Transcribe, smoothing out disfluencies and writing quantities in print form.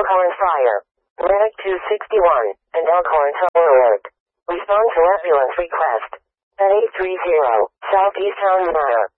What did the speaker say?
Elkhorn Fire. Medic 261 and Elkhorn Toll Alert. Respond to ambulance request at 830 Southeast Town Manor.